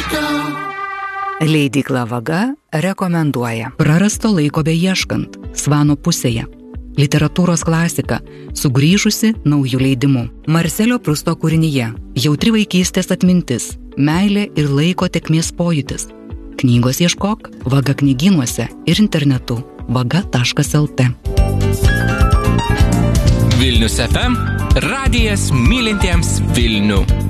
Leidykla Vaga rekomenduoja Prarasto laiko beieškant, Svano pusėje. Literatūros klasika, sugrįžusi naujų leidimų. Marselio Prusto kūrinyje jautri vaikystės atmintis, meilė ir laiko tėkmės pojūtis. Knygos ieškok Vaga knygynuose ir internetu vaga.lt. Vilnius FM, radijas mylintiems Vilnių.